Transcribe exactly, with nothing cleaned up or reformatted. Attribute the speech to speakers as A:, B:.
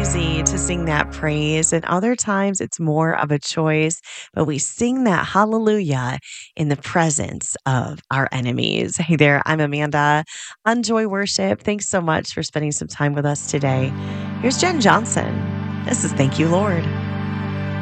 A: easy to sing that praise, and other times it's more of a choice, but we sing that hallelujah in the presence of our enemies. Hey there, I'm Amanda on Joy Worship. Thanks so much for spending some time with us today. Here's Jen Johnson. This is Thank You, Lord.